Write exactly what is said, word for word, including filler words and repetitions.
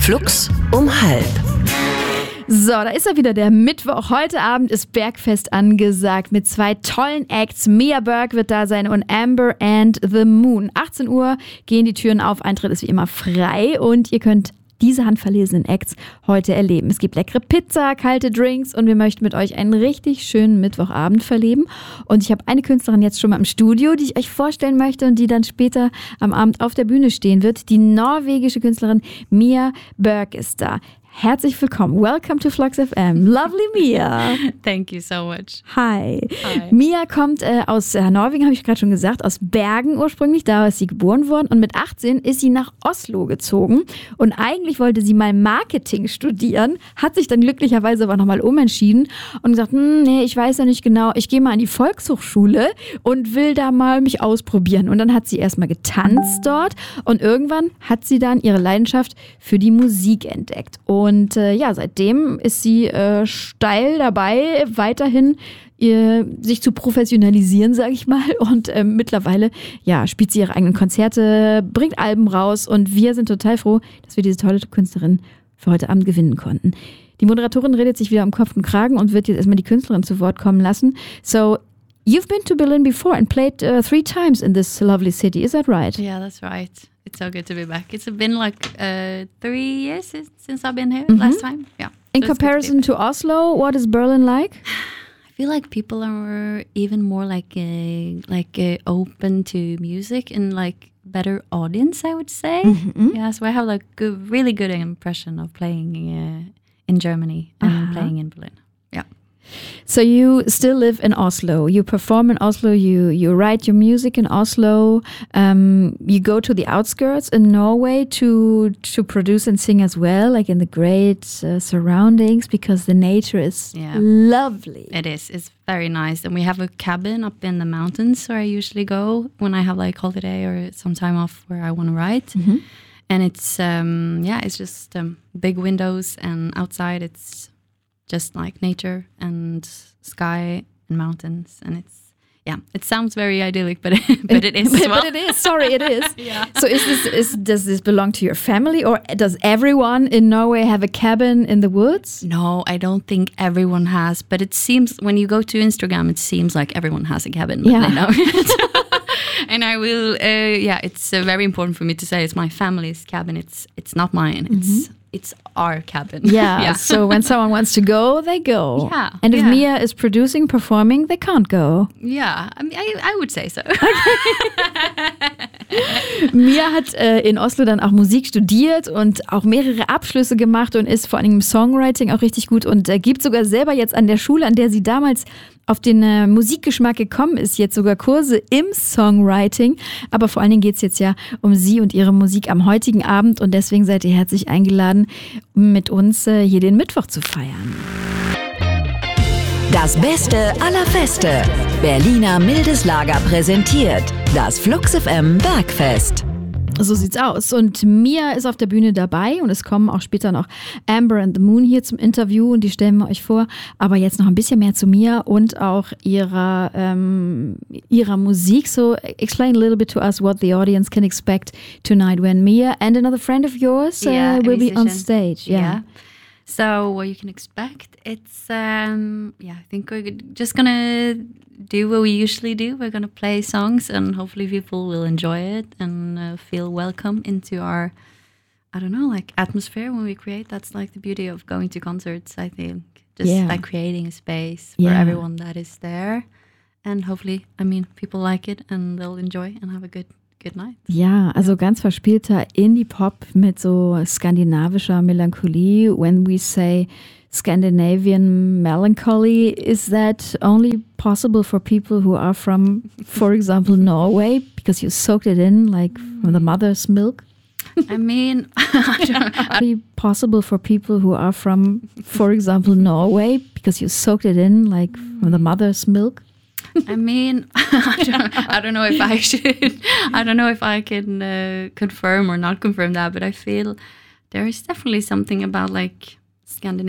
Flux um halb. So, da ist er wieder, der Mittwoch. Heute Abend ist Bergfest angesagt mit zwei tollen Acts. Mia Burke wird da sein und Amber and the Moon. achtzehn Uhr gehen die Türen auf, Eintritt ist wie immer frei und ihr könnt diese handverlesenen Acts heute erleben. Es gibt leckere Pizza, kalte Drinks und wir möchten mit euch einen richtig schönen Mittwochabend verleben. Und ich habe eine Künstlerin jetzt schon mal im Studio, die ich euch vorstellen möchte und die dann später am Abend auf der Bühne stehen wird. Die norwegische Künstlerin Mia Burke ist da. Herzlich willkommen. Welcome to Flux F M. Lovely Mia. Thank you so much. Hi. Hi. Mia kommt äh, aus äh, Norwegen, habe ich gerade schon gesagt, aus Bergen ursprünglich. Da ist sie geboren worden und mit achtzehn ist sie nach Oslo gezogen. Und eigentlich wollte sie mal Marketing studieren, hat sich dann glücklicherweise aber nochmal umentschieden und gesagt, hm, nee, ich weiß ja nicht genau, ich gehe mal an die Volkshochschule und will da mal mich ausprobieren. Und dann hat sie erstmal getanzt dort und irgendwann hat sie dann ihre Leidenschaft für die Musik entdeckt. Und äh, ja, seitdem ist sie äh, steil dabei, weiterhin ihr, sich zu professionalisieren, sage ich mal. Und äh, mittlerweile ja, spielt sie ihre eigenen Konzerte, bringt Alben raus. Und wir sind total froh, dass wir diese tolle Künstlerin für heute Abend gewinnen konnten. Die Moderatorin redet sich wieder um Kopf und Kragen und wird jetzt erstmal die Künstlerin zu Wort kommen lassen. So, you've been to Berlin before and played uh, three times in this lovely city. Is that right? Yeah, that's right. It's so good to be back. It's been like uh, three years since, since I've been here Mm-hmm. last time. Yeah. In So it's good to be comparison back. to Oslo, what is Berlin like? I feel like people are even more like uh, like uh, open to music and like better audience, I would say. Mhm. Yeah, so I have like a really good impression of playing uh, in Germany and Uh-huh. playing in Berlin. Yeah. So you still live in Oslo. You perform in Oslo. You you write your music in Oslo. Um, you go to the outskirts in Norway to to produce and sing as well, like in the great uh, surroundings, because the nature is Yeah. lovely. It is. It's very nice. And we have a cabin up in the mountains where I usually go when I have like holiday or some time off where I want to write. Mhm. And it's, um, yeah, it's just um, big windows and outside it's just like nature and sky and mountains. And it's, yeah, it sounds very idyllic, but, but it is as but, well. but it is. Sorry, it is. Yeah. So is this is does this belong to your family, or does everyone in Norway have a cabin in the woods? No, I don't think everyone has, but it seems when you go to Instagram, it seems like everyone has a cabin. Yeah. You know? And I will, uh, yeah, it's uh, very important for me to say it's my family's cabin. It's it's not mine. It's it's our cabin. Yeah, yeah. so when someone wants to go, they go. Yeah, And if yeah. Mia is producing, performing, they can't go. Yeah, I mean, I, I would say so. Mia hat äh, in Oslo dann auch Musik studiert und auch mehrere Abschlüsse gemacht und ist vor allem im Songwriting auch richtig gut und äh, gibt sogar selber jetzt an der Schule, an der sie damals auf den äh, Musikgeschmack gekommen ist, jetzt sogar Kurse im Songwriting. Aber vor allen Dingen geht es jetzt ja um sie und ihre Musik am heutigen Abend und deswegen seid ihr herzlich eingeladen, mit uns äh, hier den Mittwoch zu feiern. Das Beste aller Feste. Berliner Mildes Lager präsentiert das Flux F M Bergfest. So sieht's aus. Und Mia ist auf der Bühne dabei und es kommen auch später noch Amber and the Moon hier zum Interview und die stellen wir euch vor. Aber jetzt noch ein bisschen mehr zu Mia und auch ihrer, ähm, ihrer Musik. So explain a little bit to us what the audience can expect tonight when Mia and another friend of yours uh, Yeah, a will be on musician. stage. Yeah. Yeah. So what you can expect, it's um yeah, I think we're just gonna do what we usually do. We're gonna play songs, and hopefully people will enjoy it and uh, feel welcome into our, I don't know, like atmosphere when we create. That's like the beauty of going to concerts, I think. Just Yeah. like creating a space for Yeah. everyone that is there, and hopefully, I mean, people like it and they'll enjoy and have a good good night. Ja, also ganz verspielter Indie-Pop mit so skandinavischer Melancholie. When we say Scandinavian melancholy, is that only possible for people who are from, for example, Norway? Because you soaked it in like from the mother's milk? I mean, I don't, Only possible for people who are from, for example, Norway? Because you soaked it in like from the mother's milk? I mean, I don't, I don't know if I should, I don't know if I can uh, confirm or not confirm that, but I feel there is definitely something about like Scandinavia.